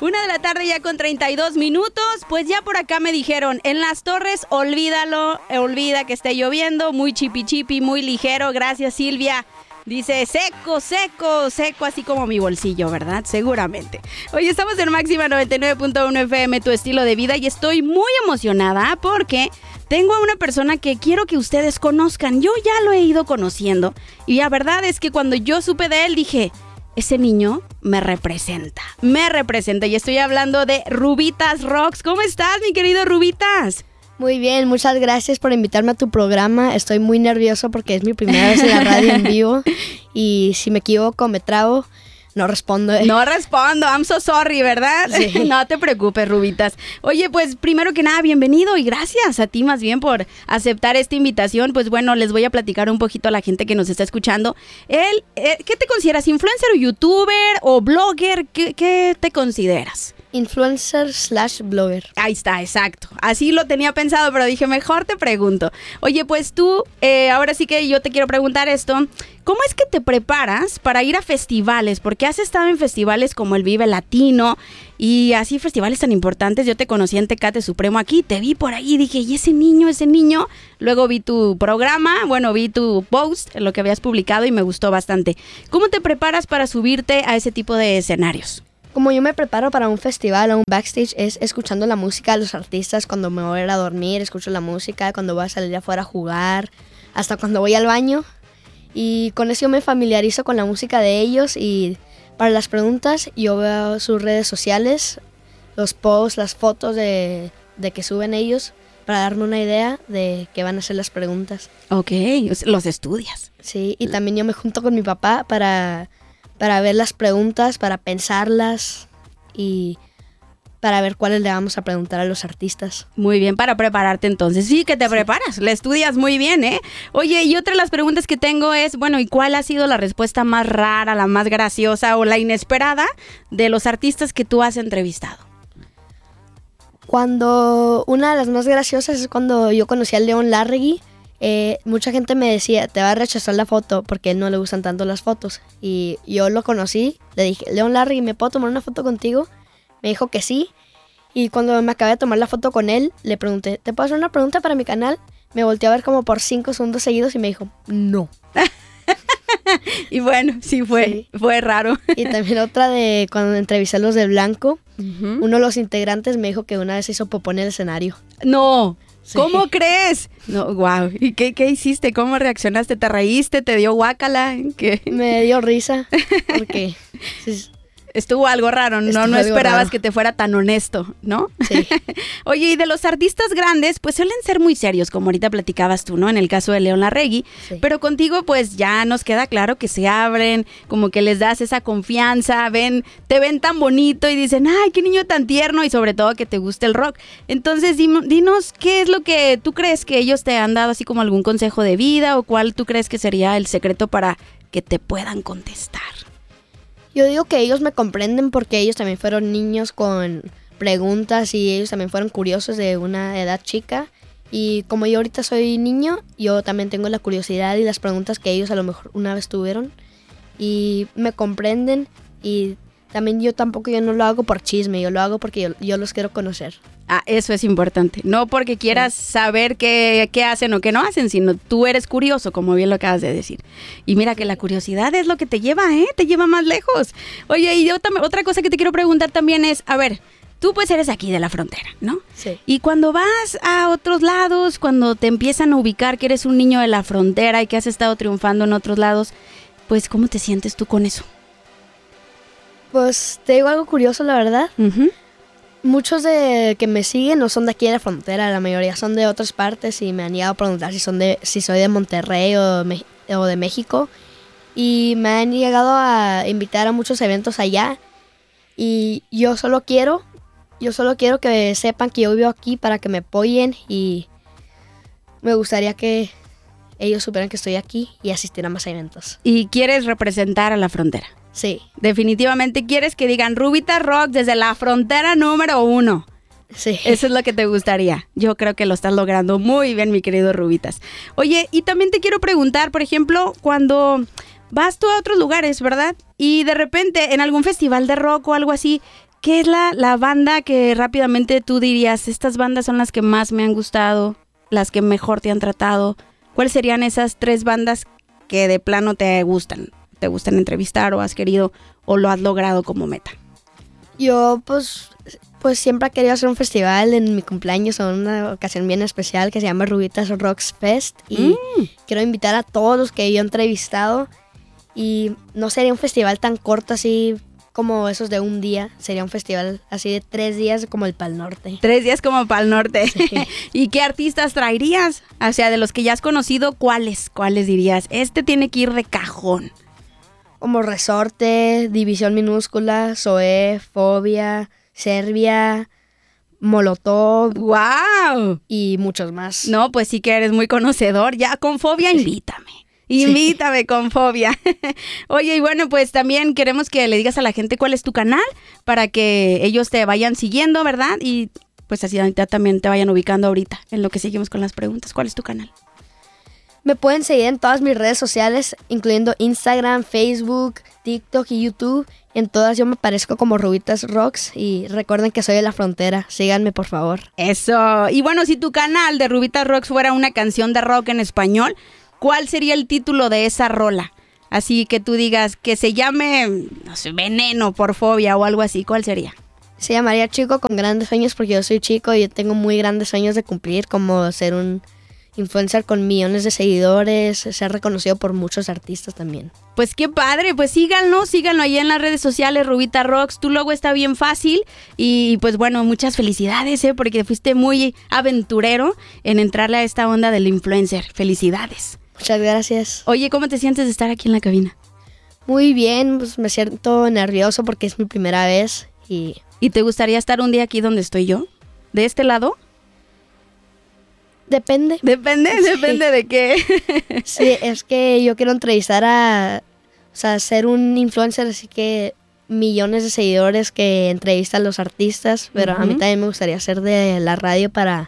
1:00 ya con 32 minutos. Pues ya por acá me dijeron, en Las Torres, olvídalo, olvida que esté lloviendo, muy chipi chipi, muy ligero. Gracias, Silvia. Dice, seco, seco, seco, así como mi bolsillo, ¿verdad? Seguramente. Hoy estamos en Máxima 99.1 FM, tu estilo de vida, y estoy muy emocionada porque tengo a una persona que quiero que ustedes conozcan. Yo ya lo he ido conociendo y la verdad es que cuando yo supe de él dije, ese niño me representa, y estoy hablando de Rubitas Rocks. ¿Cómo estás, mi querido Rubitas? Muy bien, muchas gracias por invitarme a tu programa. Estoy muy nervioso porque es mi primera vez en la radio en vivo y si me equivoco, me trabo, no respondo. No respondo, I'm so sorry, ¿verdad? Sí. No te preocupes, Rubitas. Oye, pues primero que nada, bienvenido y gracias a ti más bien por aceptar esta invitación. Pues bueno, les voy a platicar un poquito a la gente que nos está escuchando. ¿Qué te consideras? ¿Influencer o youtuber o blogger? ¿Qué te consideras? Influencer/blogger. Ahí está, exacto. Así lo tenía pensado, pero dije, mejor te pregunto. Oye, pues tú, ahora sí que yo te quiero preguntar esto. ¿Cómo es que te preparas para ir a festivales? Porque has estado en festivales como el Vive Latino y así festivales tan importantes. Yo te conocí en Tecate Supremo aquí, te vi por ahí y dije, ¿y ese niño? Luego vi tu programa, vi tu post, lo que habías publicado y me gustó bastante. ¿Cómo te preparas para subirte a ese tipo de escenarios? Como yo me preparo para un festival o un backstage es escuchando la música de los artistas. Cuando me voy a ir a dormir, escucho la música. Cuando voy a salir afuera a jugar, hasta cuando voy al baño. Y con eso yo me familiarizo con la música de ellos. Y para las preguntas yo veo sus redes sociales, los posts, las fotos de que suben ellos, para darme una idea de qué van a ser las preguntas. Ok, los estudias. Sí, y también yo me junto con mi papá para ver las preguntas, para pensarlas y para ver cuáles le vamos a preguntar a los artistas. Muy bien, para prepararte entonces. Sí, que te preparas, le estudias muy bien, ¿eh? Oye, y otra de las preguntas que tengo es, ¿y cuál ha sido la respuesta más rara, la más graciosa o la inesperada de los artistas que tú has entrevistado? Una de las más graciosas es cuando yo conocí a León Larregui. Mucha gente me decía, te va a rechazar la foto porque a él no le gustan tanto las fotos. Y yo lo conocí, le dije, León Larregui, ¿me puedo tomar una foto contigo? Me dijo que sí. Y cuando me acabé de tomar la foto con él, le pregunté, ¿te puedo hacer una pregunta para mi canal? Me volteó a ver como por 5 segundos seguidos y me dijo, no. Y bueno, sí fue raro. Y también otra de cuando entrevisté a los de Blanco, uno de los integrantes me dijo que una vez hizo popó en el escenario. No. Sí. ¿Cómo crees? No, wow. ¿Y qué hiciste? ¿Cómo reaccionaste? ¿Te reíste? ¿Te dio guácala? ¿Qué? Me dio risa porque estuvo algo raro, no esperabas que te fuera tan honesto, ¿no? Sí. Oye, y de los artistas grandes, pues suelen ser muy serios, como ahorita platicabas tú, ¿no? En el caso de León Larregui, sí. Pero contigo, pues ya nos queda claro que se abren, como que les das esa confianza, te ven tan bonito y dicen, ay, qué niño tan tierno, y sobre todo que te gusta el rock. Entonces, dinos, ¿qué es lo que tú crees que ellos te han dado, así como algún consejo de vida, o cuál tú crees que sería el secreto para que te puedan contestar? Yo digo que ellos me comprenden porque ellos también fueron niños con preguntas y ellos también fueron curiosos de una edad chica. Y como yo ahorita soy niño, yo también tengo la curiosidad y las preguntas que ellos a lo mejor una vez tuvieron. Y me comprenden y también yo no lo hago por chisme, yo lo hago porque yo los quiero conocer. Ah, eso es importante. No porque quieras saber qué hacen o qué no hacen, sino tú eres curioso, como bien lo acabas de decir. Y mira que la curiosidad es lo que te lleva, te lleva más lejos. Oye, y otra cosa que te quiero preguntar también es, a ver, tú pues eres aquí de la frontera, ¿no? Sí. Y cuando vas a otros lados, cuando te empiezan a ubicar que eres un niño de la frontera y que has estado triunfando en otros lados, pues ¿cómo te sientes tú con eso? Pues te digo algo curioso, la verdad. Uh-huh. Muchos de que me siguen no son de aquí de la frontera, la mayoría son de otras partes y me han llegado a preguntar si soy de Monterrey o de México. Y me han llegado a invitar a muchos eventos allá. Y yo solo quiero que sepan que yo vivo aquí para que me apoyen y me gustaría que ellos supieran que estoy aquí y asistir a más eventos. ¿Y quieres representar a la frontera? Sí. Definitivamente quieres que digan Rubitas Rock desde la frontera número 1. Sí. Eso es lo que te gustaría. Yo creo que lo estás logrando muy bien, mi querido Rubitas. Oye, y también te quiero preguntar, por ejemplo, cuando vas tú a otros lugares, ¿verdad? Y de repente en algún festival de rock o algo así, ¿qué es la banda que rápidamente tú dirías, estas bandas son las que más me han gustado, las que mejor te han tratado? ¿Cuáles serían esas 3 bandas que de plano te gustan entrevistar o has querido o lo has logrado como meta? Yo pues siempre he querido hacer un festival en mi cumpleaños o en una ocasión bien especial que se llama Rubitas Rocks Fest y quiero invitar a todos los que yo he entrevistado y no sería un festival tan corto así como esos de un día, sería un festival así de 3 días como el Pal Norte. 3 días como Pal Norte. Sí. ¿Y qué artistas traerías? O sea, de los que ya has conocido, ¿cuáles dirías? Este tiene que ir de cajón. Como Resorte, División Minúscula, Zoé, Fobia, Serbia, Molotov. ¡Wow! Y muchos más. No, pues sí que eres muy conocedor. Ya con Fobia, invítame. Invítame con Fobia. Oye, y bueno, pues también queremos que le digas a la gente cuál es tu canal para que ellos te vayan siguiendo, ¿verdad? Y pues así ya también te vayan ubicando ahorita en lo que seguimos con las preguntas. ¿Cuál es tu canal? Me pueden seguir en todas mis redes sociales, incluyendo Instagram, Facebook, TikTok y YouTube. En todas yo me aparezco como Rubitas Rocks y recuerden que soy de la frontera. Síganme, por favor. Eso. Y bueno, si tu canal de Rubitas Rocks fuera una canción de rock en español, ¿cuál sería el título de esa rola? Así que tú digas que se llame, no sé, Veneno por Fobia o algo así. ¿Cuál sería? Se llamaría Chico con grandes sueños porque yo soy chico y yo tengo muy grandes sueños de cumplir, como ser un influencer con millones de seguidores, ser reconocido por muchos artistas también. Pues qué padre, pues síganlo ahí en las redes sociales, Rubita Rocks, tu logo está bien fácil y pues bueno, muchas felicidades, porque fuiste muy aventurero en entrarle a esta onda del influencer, felicidades. Muchas gracias. Oye, ¿cómo te sientes de estar aquí en la cabina? Muy bien, pues me siento nervioso porque es mi primera vez y... ¿Y te gustaría estar un día aquí donde estoy yo? ¿De este lado? Depende. Depende de qué. Sí, es que yo quiero entrevistar ser un influencer, así que millones de seguidores que entrevistan a los artistas, pero a mí también me gustaría ser de la radio para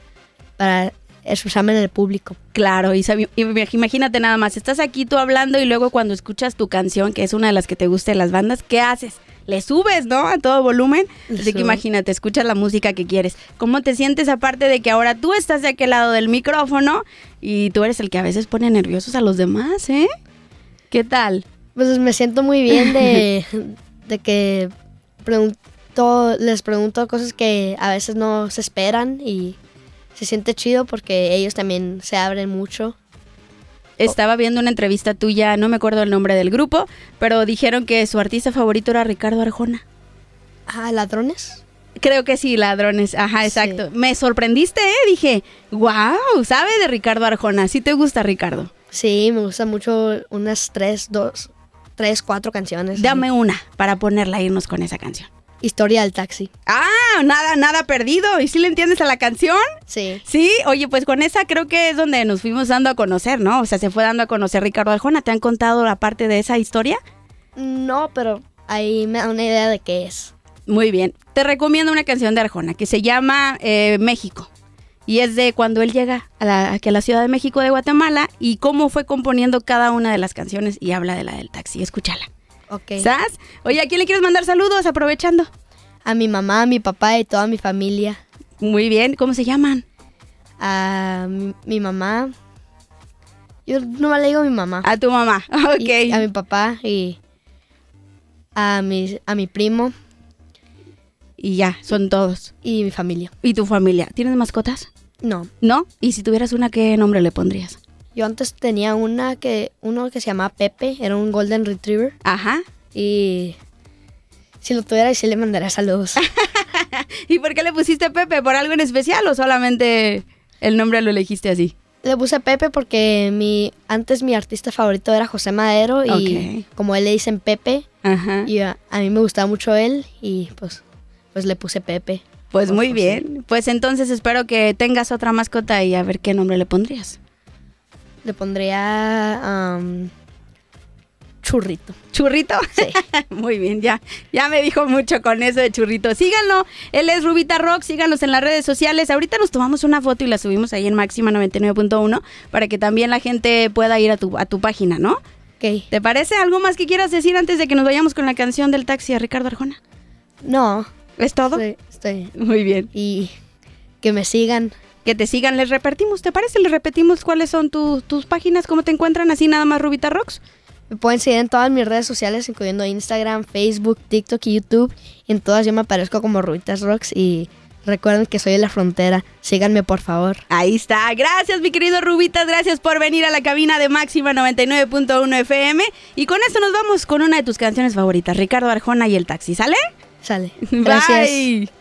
expresarme en el público. Claro, y imagínate nada más, estás aquí tú hablando y luego cuando escuchas tu canción, que es una de las que te guste de las bandas, ¿qué haces? Le subes, ¿no? A todo volumen. Así que imagínate, escuchas la música que quieres. ¿Cómo te sientes aparte de que ahora tú estás de aquel lado del micrófono y tú eres el que a veces pone nerviosos a los demás, ¿eh? ¿Qué tal? Pues me siento muy bien de que les pregunto cosas que a veces no se esperan y se siente chido porque ellos también se abren mucho. Estaba viendo una entrevista tuya, no me acuerdo el nombre del grupo, pero dijeron que su artista favorito era Ricardo Arjona. Ah, ¿Ladrones? Creo que sí, Ladrones. Ajá, exacto. Sí. Me sorprendiste, Dije, wow, sabe de Ricardo Arjona. ¿Sí te gusta, Ricardo? Sí, me gusta mucho unas 4 canciones. Dame una para ponerla, irnos con esa canción. Historia del taxi. Ah, nada perdido. ¿Y sí le entiendes a la canción? Sí. Sí, oye, pues con esa creo que es donde nos fuimos dando a conocer, ¿no? O sea, se fue dando a conocer Ricardo Arjona. ¿Te han contado la parte de esa historia? No, pero ahí me da una idea de qué es. Muy bien. Te recomiendo una canción de Arjona que se llama México. Y es de cuando él llega aquí a la Ciudad de México de Guatemala y cómo fue componiendo cada una de las canciones y habla de la del taxi. Escúchala. Ok. ¿Sabes? Oye, ¿a quién le quieres mandar saludos aprovechando? A mi mamá, a mi papá y toda mi familia. Muy bien. ¿Cómo se llaman? A mi mamá. Yo no le digo a mi mamá. A tu mamá. Ok. Y a mi papá y a mi primo. Y ya, son todos. Y mi familia. ¿Y tu familia? ¿Tienes mascotas? No. ¿No? ¿Y si tuvieras una, qué nombre le pondrías? Yo antes tenía uno que se llamaba Pepe, era un Golden Retriever. Ajá. Y si lo tuviera, sí le mandaría saludos. ¿Y por qué le pusiste Pepe? ¿Por algo en especial o solamente el nombre lo elegiste así? Le puse Pepe porque antes mi artista favorito era José Madero y como él le dicen Pepe, ajá, y a mí me gustaba mucho él y pues le puse Pepe. Pues muy bien. Pues entonces espero que tengas otra mascota y a ver qué nombre le pondrías. Le pondría Churrito. ¿Churrito? Sí. Muy bien, ya me dijo mucho con eso de Churrito. Síganlo, él es Rubita Rock, síganos en las redes sociales. Ahorita nos tomamos una foto y la subimos ahí en Máxima 99.1 para que también la gente pueda ir a tu página, ¿no? Ok. ¿Te parece algo más que quieras decir antes de que nos vayamos con la canción del taxi a Ricardo Arjona? No. ¿Es todo? Sí, estoy. Muy bien. Y que me sigan. Que te sigan, les repetimos, ¿te parece? Les repetimos cuáles son tus páginas, cómo te encuentran, así nada más Rubita Rocks. Me pueden seguir en todas mis redes sociales, incluyendo Instagram, Facebook, TikTok y YouTube. En todas yo me aparezco como Rubitas Rocks y recuerden que soy de la frontera. Síganme, por favor. Ahí está. Gracias, mi querido Rubitas. Gracias por venir a la cabina de Máxima 99.1 FM. Y con esto nos vamos con una de tus canciones favoritas, Ricardo Arjona y El Taxi. ¿Sale? Sale. Gracias. Bye.